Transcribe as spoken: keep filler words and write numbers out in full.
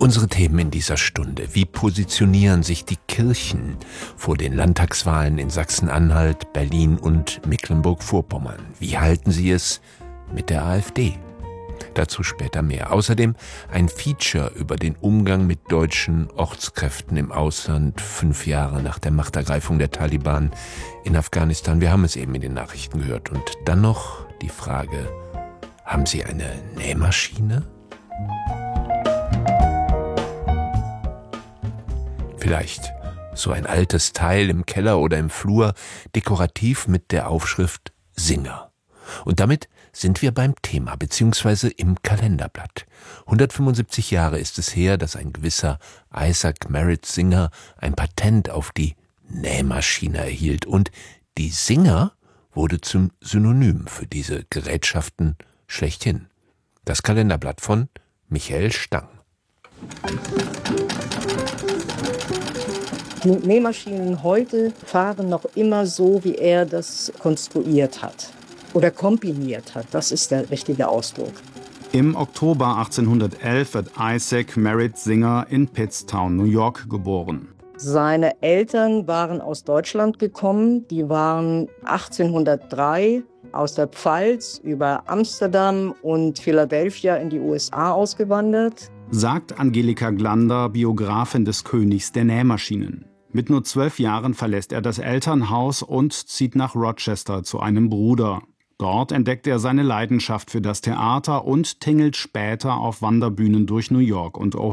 Unsere Themen in dieser Stunde. Wie positionieren sich die Kirchen vor den Landtagswahlen in Sachsen-Anhalt, Berlin und Mecklenburg-Vorpommern? Wie halten sie es mit der AfD? Dazu später mehr. Außerdem ein Feature über den Umgang mit deutschen Ortskräften im Ausland, fünf Jahre nach der Machtergreifung der Taliban in Afghanistan. Wir haben es eben in den Nachrichten gehört. Und dann noch die Frage, haben Sie eine Nähmaschine? Vielleicht so ein altes Teil im Keller oder im Flur, dekorativ mit der Aufschrift Singer. Und damit sind wir beim Thema, beziehungsweise im Kalenderblatt. hundertfünfundsiebzig Jahre ist es her, dass ein gewisser Isaac Merritt Singer ein Patent auf die Nähmaschine erhielt. Und die Singer wurde zum Synonym für diese Gerätschaften schlechthin. Das Kalenderblatt von Michael Stang. Die Nähmaschinen heute fahren noch immer so, wie er das konstruiert hat oder kombiniert hat. Das ist der richtige Ausdruck. Im Oktober achtzehnhundertelf wird Isaac Merritt Singer in Pittstown, New York, geboren. Seine Eltern waren aus Deutschland gekommen. Die waren achtzehnhundertdrei aus der Pfalz über Amsterdam und Philadelphia in die U S A ausgewandert. Sagt Angelika Glander, Biografin des Königs der Nähmaschinen. Mit nur zwölf Jahren verlässt er das Elternhaus und zieht nach Rochester zu einem Bruder. Dort entdeckt er seine Leidenschaft für das Theater und tingelt später auf Wanderbühnen durch New York und Ohio.